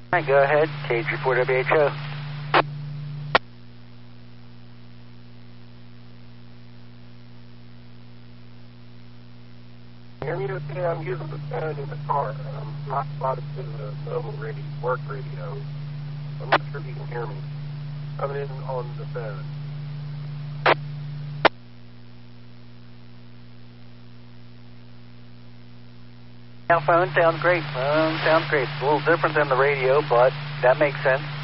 All right, go ahead. KG4WHO. Hear me okay? I'm using the phone in the car. I'm hotspotted to the mobile radio, work radio. I'm not sure if you can hear me. Coming in on the phone. Yeah, phone sounds great. Phone sounds great. It's a little different than the radio, but that makes sense.